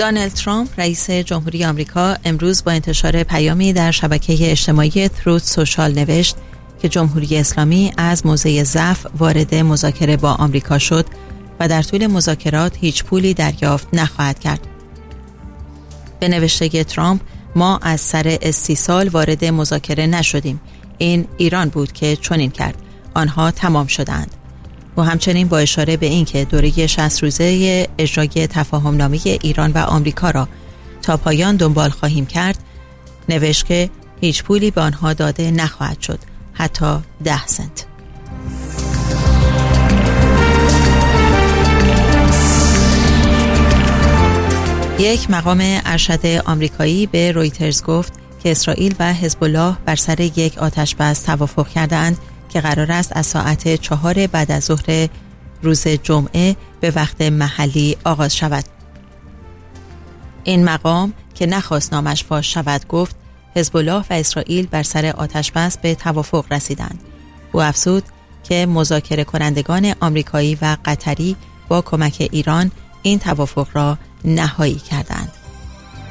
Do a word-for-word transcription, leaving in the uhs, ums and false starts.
دونالد ترامپ رئیس جمهوری آمریکا امروز با انتشار پیامی در شبکه اجتماعی تروت سوشال نوشت که جمهوری اسلامی از موضع ضعف وارد مذاکره با آمریکا شد و در طول مذاکرات هیچ پولی دریافت نخواهد کرد. به نوشته ترامپ، ما از سر استیصال وارد مذاکره نشدیم. این ایران بود که چنین کرد. آنها تمام شدند. و همچنین با اشاره به اینکه دوره شصت روزه اجرای تفاهمنامه ایران و آمریکا را تا پایان دنبال خواهیم کرد، نوشت که هیچ پولی به آنها داده نخواهد شد، حتی ده سنت. یک مقام ارشد آمریکایی به رویترز گفت که اسرائیل و حزب الله بر سر یک آتش‌بس توافق کردند که قرار است از ساعت چهار بعد از ظهر روز جمعه به وقت محلی آغاز شود. این مقام که نخواست نامش فاش شود گفت حزب الله و اسرائیل بر سر آتش‌بس به توافق رسیدند. او افزود که مذاکره کنندگان آمریکایی و قطری با کمک ایران این توافق را نهایی کردند.